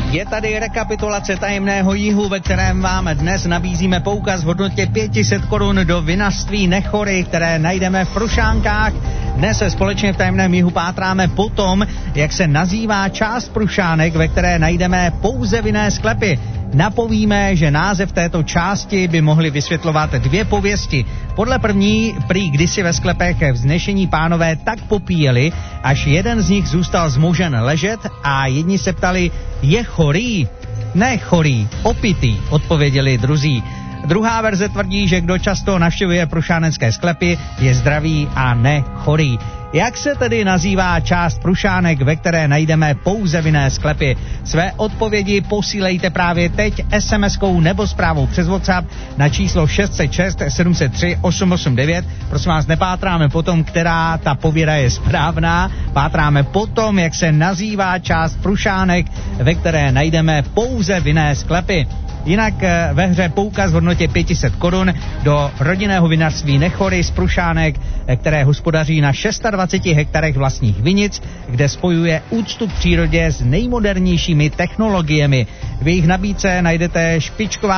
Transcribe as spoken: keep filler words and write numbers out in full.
Je tady rekapitulace tajemného jihu, ve kterém vám dnes nabízíme poukaz v hodnotě pět set korun do vinařství Nechory, které najdeme v Prušánkách. Dnes se společně v tajemném jihu pátráme po tom, jak se nazývá část Prušánek, ve které najdeme pouze vinné sklepy. Napovíme, že název této části by mohly vysvětlovat dvě pověsti. Podle první, prý kdysi ve sklepech vznešení pánové tak popíjeli, až jeden z nich zůstal zmužen ležet a jedni se ptali, je chorý? Ne chorý, opitý, odpověděli druzí. Druhá verze tvrdí, že kdo často navštěvuje prušánecké sklepy, je zdravý a ne chorý. Jak se tedy nazývá část Prušánek, ve které najdeme pouze vinné sklepy? Své odpovědi posílejte právě teď es em eskou nebo zprávou přes WhatsApp na číslo šest set šest sedm set tři osm osm devět. Prosím vás, nepátráme potom, která ta pověda je správná. Pátráme potom, jak se nazývá část Prušánek, ve které najdeme pouze vinné sklepy. Jinak ve hře poukaz v hodnotě pět set korun do rodinného vinařství Nechory z Prušánek, které hospodaří na dvaceti šesti hektarech vlastních vinic, kde spojuje úctu k přírodě s nejmodernějšími technologiemi. V jejich nabídce najdete špičková